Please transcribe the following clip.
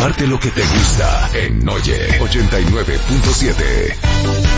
Comparte lo que te gusta en Oye 89.7.